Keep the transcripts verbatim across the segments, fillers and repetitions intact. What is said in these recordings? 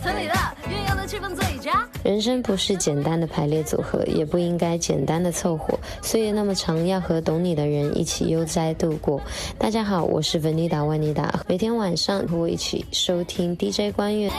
村里的鸳鸯的气氛最佳。 人生不是简单的排列组合，也不应该简单的凑合，岁月那么长，要和懂你的人一起悠哉度过。大家好，我是文妮达万妮达，每天晚上和我一起收听 D J 关悦。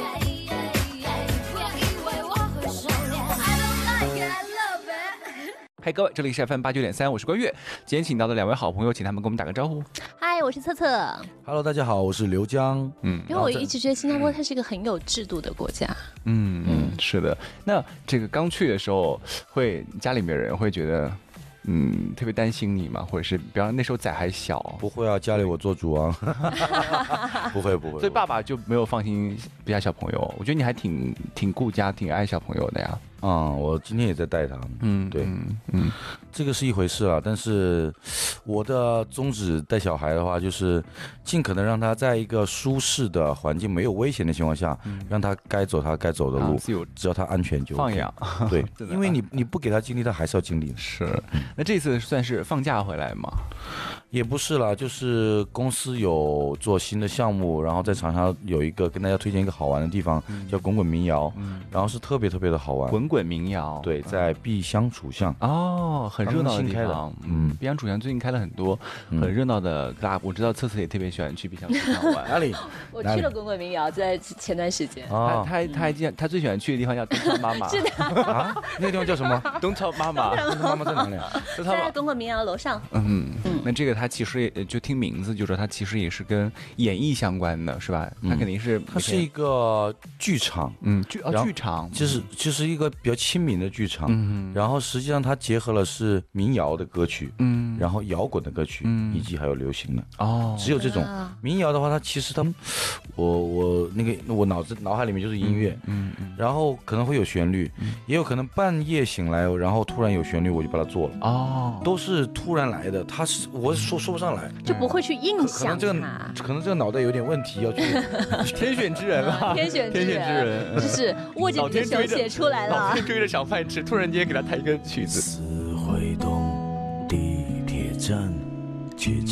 嗨，各位，这里是 F M 八九点三，我是关悦。今天请到的两位好朋友，请他们跟我们打个招呼。 嗨，我是策策。 Hello， 大家好，我是刘江。 嗯， 因为我一直觉得新加坡它是一个很有制度的国家。 嗯嗯，是的。那这个刚去的时候，会家里面人会觉得，嗯，特别担心你吗？或者是，比方那时候仔还小， 不会啊，家里我做主啊。不会不会， 所以爸爸就没有放心别家小朋友。我觉得你还挺挺顾家、挺爱小朋友的呀。 嗯，我今天也在带他。 嗯， 对， 嗯嗯， 这个是一回事啊。但是我的宗旨带小孩的话，就是尽可能让他在一个舒适的环境、没有危险的情况下，嗯、让他该走他该走的路， 自由， 只要他安全就、OK、 放养。 对，因为你你不给他经历，他还是要经历。 是，那这次算是放假回来吗？ 也不是啦，就是公司有做新的项目，然后在场上有一个跟大家推荐一个好玩的地方，嗯、叫滚滚民谣，嗯、然后是特别特别的好玩。 滚滚民谣， 对，在碧香楚巷。 哦，很热闹的地方。嗯，碧香楚巷最近开了很多很热闹的，大家我知道策策也特别喜欢去碧香楚巷玩。 哪里？ 我去了滚滚民谣，在前段时间。 他他他还记他最喜欢去的地方叫东超妈妈。 是的啊，那个地方叫什么？ 东超妈妈。 东超妈妈在哪里啊？ 在滚滚民谣楼上。 嗯嗯，那这个他其实也就听名字就说他其实也是跟演艺相关的，是吧？他肯定是它是一个剧场， 嗯，剧哦剧场， 就是就是一个比较亲民的剧场。嗯，然后实际上它结合了是民谣的歌曲，嗯，然后摇滚的歌曲，嗯，以及还有流行的。哦，只有这种民谣的话，它其实它，我我那个我脑子脑海里面就是音乐，嗯嗯，然后可能会有旋律，也有可能半夜醒来，然后突然有旋律，我就把它做了。哦，都是突然来的，它是我说说不上来， 就不会去硬想它。可能这个可能这个脑袋有点问题，要去天选之人了， 天选之人， 就是握着你的手写出来了， 老天追着小饭吃，突然间给他弹一个曲子。 四惠东地铁站。